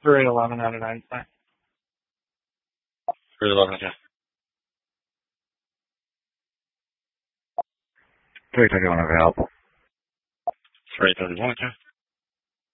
311 out of 95. 311, okay. 331 available. 331, okay.